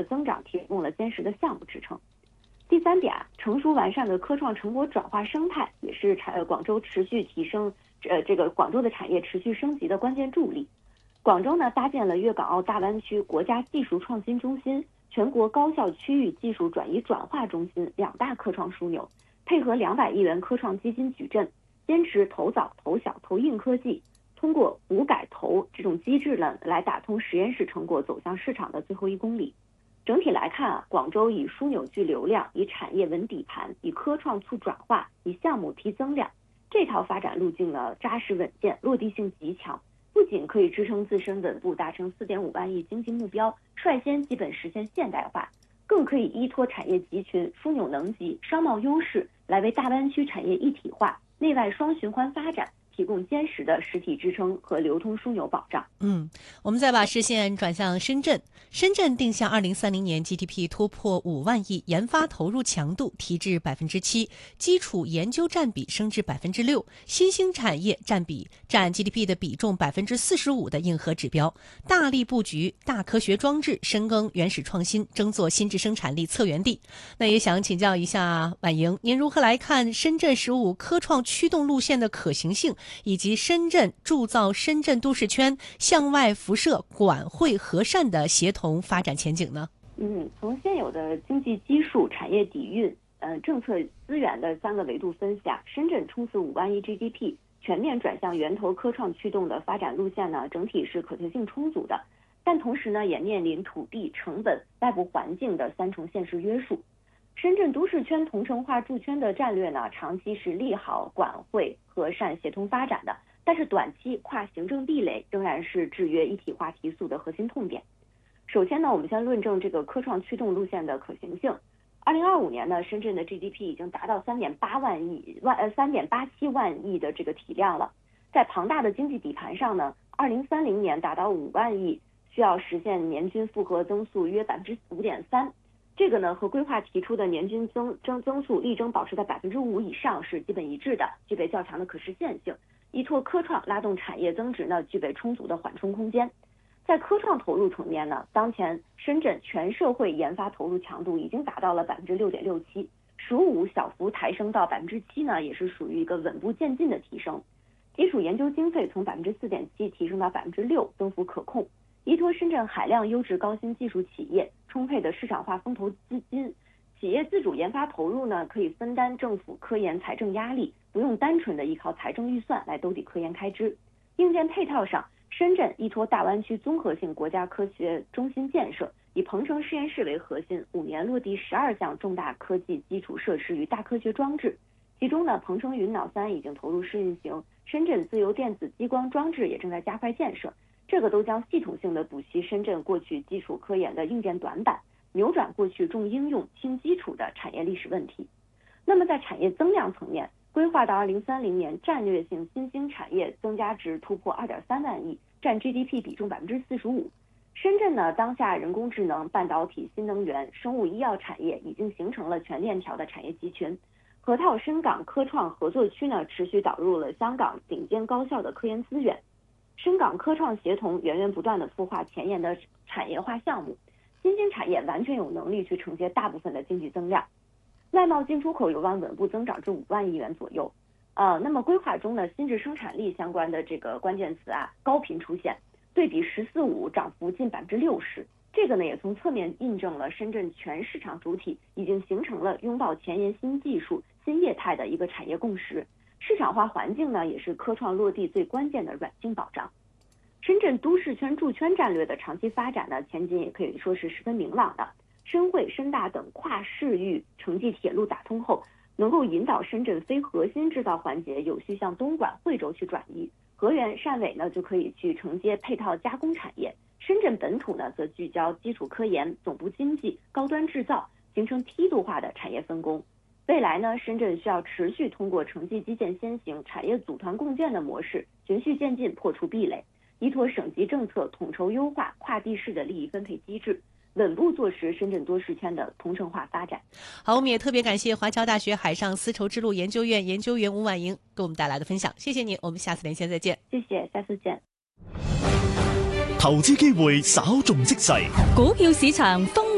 增长提供了坚实的项目支撑。第三点成熟完善的科创成果转化生态也是广州持续提升广州的产业持续升级的关键助力。广州呢搭建了粤港澳大湾区国家技术创新中心、全国高校区域技术转移转化中心2大科创枢纽，配合200亿元科创基金矩阵，坚持投早投小投硬科技，通过补改投这种机制呢，来打通实验室成果走向市场的最后1公里。整体来看广州以枢纽聚流量，以产业稳底盘，以科创促转化，以项目提增量，这套发展路径呢扎实稳健，落地性极强，不仅可以支撑自身稳步达成4.5万亿经济目标，率先基本实现现代化，更可以依托产业集群、枢纽能级、商贸优势，来为大湾区产业一体化、内外双循环发展提供坚实的实体支撑和流通枢纽保障。 我们再把视线转向深圳。深圳定向2030年 GDP 突破5万亿，研发投入强度提至 7%， 基础研究占比升至 6%， 新兴产业占 GDP 的比重 45% 的硬核指标，大力布局大科学装置，深耕原始创新，争做新质生产力策源地。那也想请教一下婉莹，您如何来看深圳15科创驱动路线的可行性，以及深圳铸造深圳都市圈向外辐射管汇和善的协同发展前景呢？ 从现有的经济基数、产业底蕴、政策资源的3个维度分析深圳冲刺5万亿 GDP， 全面转向源头科创驱动的发展路线呢，整体是可行性充足的，但同时呢，也面临土地、成本、外部环境的3重现实约束。深圳都市圈同城化筑圈的战略呢，长期是利好管汇和善协同发展的，但是短期跨行政壁垒仍然是制约一体化提速的核心痛点。首先呢，我们先论证这个科创驱动路线的可行性。2025年呢，深圳的 GDP 已经达到3.87万亿的这个体量了。在庞大的经济底盘上呢，2030年达到5万亿，需要实现年均复合增速约 5.3%。这个呢和规划提出的年均增速力争保持在 5% 以上是基本一致的，具备较强的可实现性。依托科创拉动产业增值呢，具备充足的缓冲空间。在科创投入层面呢，当前深圳全社会研发投入强度已经达到了 6.67%，15小幅抬升到 7% 呢，也是属于一个稳步渐进的提升。基础研究经费从 4.7% 提升到 6%， 增幅可控。依托深圳海量优质高新技术企业，充沛的市场化风投资金，企业自主研发投入呢，可以分担政府科研财政压力，不用单纯的依靠财政预算来兜底科研开支。硬件配套上，深圳依托大湾区综合性国家科学中心建设，以鹏城实验室为核心，5年落地12项重大科技基础设施与大科学装置。其中呢，鹏城云脑3已经投入试运行，深圳自由电子激光装置也正在加快建设。这个都将系统性的补齐深圳过去基础科研的硬件短板，扭转过去重应用轻基础的产业历史问题。那么在产业增量层面，规划到2030年，战略性新兴产业增加值突破 2.3万亿，占 GDP 比重 45%。深圳呢，当下人工智能、半导体、新能源、生物医药产业已经形成了全链条的产业集群。河套深港科创合作区呢，持续导入了香港顶尖高校的科研资源。深港科创协同源源不断的孵化前沿的产业化项目，新兴产业完全有能力去承接大部分的经济增量。外贸进出口有望稳步增长至5万亿元左右。那么规划中呢，新质生产力相关的这个关键词高频出现，对比“14-5”涨幅近 60%。这个呢也从侧面印证了深圳全市场主体已经形成了拥抱前沿新技术、新业态的一个产业共识。市场化环境呢，也是科创落地最关键的软性保障。深圳都市圈筑圈战略的长期发展呢，前景也可以说是十分明朗的。深汇、深大等跨市域城际铁路打通后，能够引导深圳非核心制造环节有序向东莞、惠州去转移。河源、汕尾呢就可以去承接配套加工产业。深圳本土呢则聚焦基础科研、总部经济、高端制造，形成梯度化的产业分工。未来呢，深圳需要持续通过城际基建先行、产业组团共建的模式，循序渐进破除壁垒，依托省级政策统筹优化跨地市的利益分配机制，稳步坐实深圳多市圈的同城化发展。 好，我们也特别感谢华侨大学海上丝绸之路研究院研究员吴婉莹给我们带来的分享，谢谢你，我们下次连线再见。 谢谢，下次见。 投資機會稍縱即逝， 股票市場風